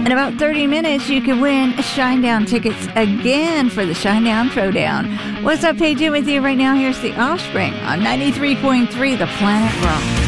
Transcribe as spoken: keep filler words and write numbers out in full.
In about thirty minutes, you can win Shinedown tickets again for the Shinedown Throwdown. What's up, Paige? With you right now. Here's The Offspring on ninety-three point three The Planet Rock.